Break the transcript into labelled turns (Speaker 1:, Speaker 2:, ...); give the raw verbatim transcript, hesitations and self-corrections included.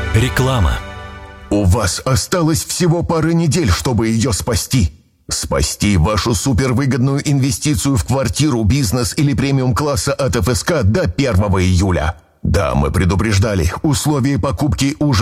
Speaker 1: Реклама.
Speaker 2: У вас осталось всего пара недель, чтобы ее спасти. Спасти вашу супервыгодную инвестицию в квартиру, бизнес или премиум-класса от эф эс ка до первого июля. Да, мы предупреждали, условия покупки уже